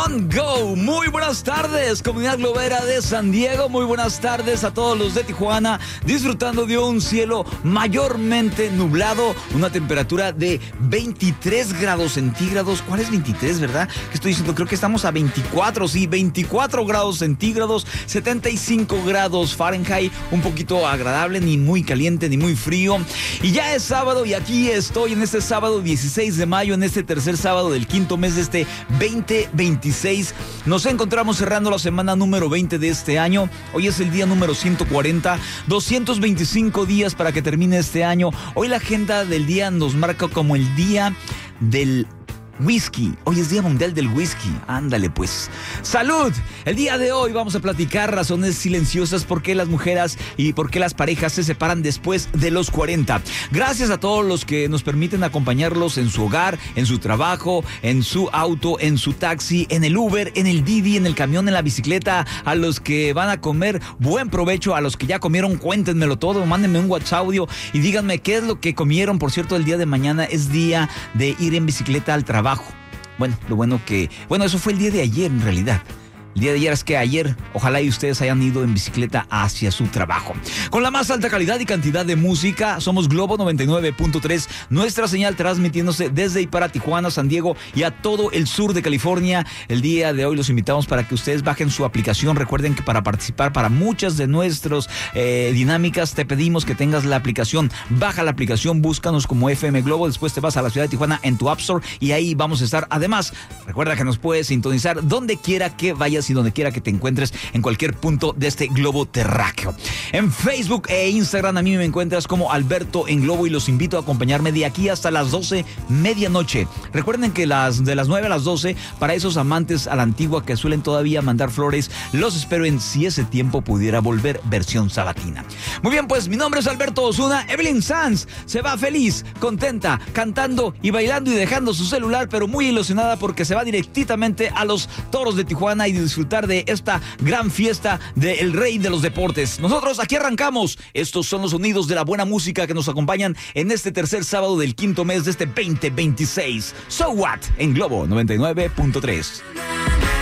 Don't Go. Muy buenas tardes, comunidad globera de San Diego. Muy buenas tardes a todos los de Tijuana, disfrutando de un cielo mayormente nublado, una temperatura de 23 grados centígrados. ¿Cuál es 23, verdad? ¿Qué estoy diciendo? Creo que estamos a 24, sí, 24 grados centígrados, 75 grados Fahrenheit, un poquito agradable, ni muy caliente ni muy frío. Y ya es sábado y aquí estoy en este sábado 16 de mayo, en este tercer sábado del quinto mes de este 2026. Nos encontramos cerrando la semana número 20 de este año. Hoy es el día número 140, 225 días para que termine este año. Hoy la agenda del día nos marca como el día del whisky. Hoy es Día Mundial del Whisky. Ándale pues. ¡Salud! El día de hoy vamos a platicar razones silenciosas por qué las mujeres y por qué las parejas se separan después de los 40. Gracias a todos los que nos permiten acompañarlos en su hogar, en su trabajo, en su auto, en su taxi, en el Uber, en el Didi, en el camión, en la bicicleta. A los que van a comer, buen provecho. A los que ya comieron, cuéntenmelo todo. Mándenme un WhatsApp audio y díganme qué es lo que comieron. Por cierto, el día de mañana es día de ir en bicicleta al trabajo. Bueno, eso fue el día de ayer en realidad. El día de ayer es que ayer, ojalá y ustedes hayan ido en bicicleta hacia su trabajo. Con la más alta calidad y cantidad de música, somos Globo 99.3, nuestra señal transmitiéndose desde y para Tijuana, San Diego y a todo el sur de California. El día de hoy los invitamos para que ustedes bajen su aplicación. Recuerden que para participar para muchas de nuestras dinámicas te pedimos que tengas la aplicación. Baja la aplicación, búscanos como FM Globo, después te vas a la ciudad de Tijuana en tu App Store y ahí vamos a estar. Además, recuerda que nos puedes sintonizar donde quiera que vayas y donde quiera que te encuentres en cualquier punto de este globo terráqueo. En Facebook e Instagram a mí me encuentras como Alberto en Globo y los invito a acompañarme de aquí hasta las 12 medianoche. Recuerden que de las 9 a las 12, para esos amantes a la antigua que suelen todavía mandar flores, los espero en Si ese tiempo pudiera volver, versión sabatina. Muy bien, pues mi nombre es Alberto Osuna. Evelyn Sanz se va feliz, contenta, cantando y bailando y dejando su celular, pero muy ilusionada porque se va directamente a los Toros de Tijuana y disfrutar de esta gran fiesta del rey de los deportes. Nosotros aquí arrancamos. Estos son los sonidos de la buena música que nos acompañan en este tercer sábado del quinto mes de este 2026. So What en Globo 99.3.